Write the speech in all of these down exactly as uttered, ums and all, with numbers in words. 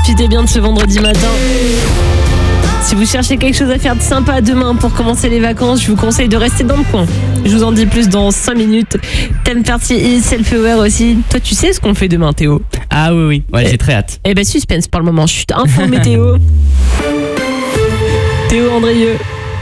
Profitez bien de ce vendredi matin. Si vous cherchez quelque chose à faire de sympa demain pour commencer les vacances, je vous conseille de rester dans le coin. Je vous en dis plus dans cinq minutes. Thème party is self-aware aussi. Toi, tu sais ce qu'on fait demain, Théo? Ah oui, oui, ouais, j'ai très hâte. Eh ben, suspense pour le moment. Chut, info météo. Théo Andrieux.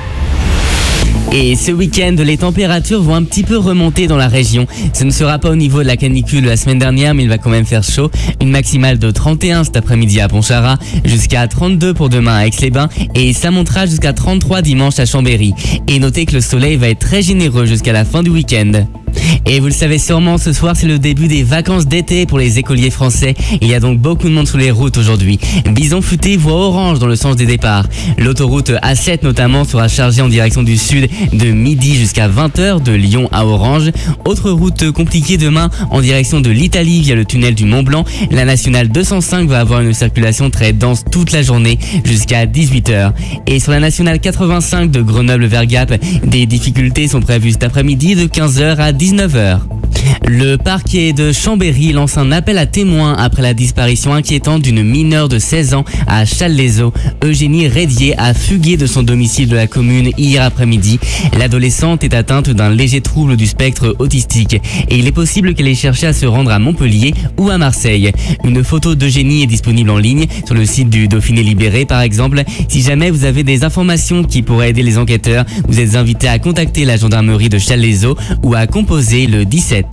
Et ce week-end, les températures vont un petit peu remonter dans la région. Ce ne sera pas au niveau de la canicule de la semaine dernière, mais il va quand même faire chaud. Une maximale de trente et un cet après-midi à Pontcharrat, jusqu'à trente-deux pour demain à Aix-les-Bains, et ça montera jusqu'à trente-trois dimanche à Chambéry. Et notez que le soleil va être très généreux jusqu'à la fin du week-end. Et vous le savez sûrement, ce soir c'est le début des vacances d'été pour les écoliers français. Il y a donc beaucoup de monde sur les routes aujourd'hui. Bison futé voie orange dans le sens des départs. L'autoroute A sept notamment sera chargée en direction du sud de midi jusqu'à vingt heures de Lyon à Orange. Autre route compliquée demain en direction de l'Italie via le tunnel du Mont Blanc. La nationale deux cent cinq va avoir une circulation très dense toute la journée jusqu'à dix-huit heures. Et sur la nationale quatre-vingt-cinq de Grenoble vers Gap, des difficultés sont prévues cet après-midi de quinze heures à dix-neuf heures. Le parquet de Chambéry lance un appel à témoins après la disparition inquiétante d'une mineure de seize ans à Challes-les-Eaux. Eugénie Rédier a fugué de son domicile de la commune hier après-midi. L'adolescente est atteinte d'un léger trouble du spectre autistique et il est possible qu'elle ait cherché à se rendre à Montpellier ou à Marseille. Une photo d'Eugénie est disponible en ligne sur le site du Dauphiné Libéré par exemple. Si jamais vous avez des informations qui pourraient aider les enquêteurs, vous êtes invité à contacter la gendarmerie de Challes-les-Eaux ou à composer le dix-sept.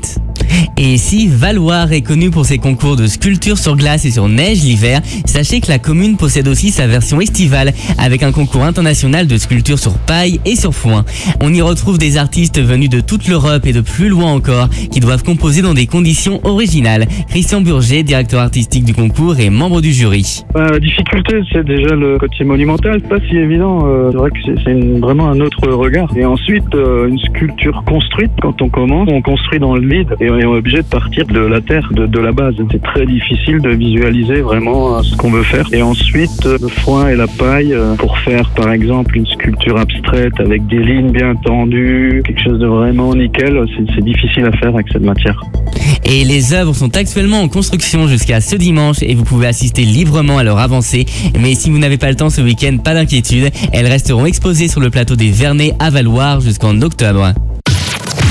Et si Valloire est connu pour ses concours de sculpture sur glace et sur neige l'hiver, sachez que la commune possède aussi sa version estivale avec un concours international de sculpture sur paille et sur foin. On y retrouve des artistes venus de toute l'Europe et de plus loin encore qui doivent composer dans des conditions originales. Christian Burger, directeur artistique du concours et membre du jury. Bah, la difficulté, c'est déjà le côté monumental. C'est pas si évident. Euh, c'est vrai que c'est, c'est une, vraiment un autre regard. Et ensuite, euh, une sculpture construite, quand on commence, on construit dans le vide et on est obligé de partir de la terre, de, de la base. C'est très difficile de visualiser vraiment ce qu'on veut faire. Et ensuite, le foin et la paille pour faire, par exemple, une sculpture abstraite avec des lignes bien tendues, quelque chose de vraiment nickel, c'est, c'est difficile à faire avec cette matière. Et les œuvres sont actuellement en construction jusqu'à ce dimanche et vous pouvez assister librement à leur avancée. Mais si vous n'avez pas le temps ce week-end, pas d'inquiétude, elles resteront exposées sur le plateau des Vernets à Valloire jusqu'en octobre.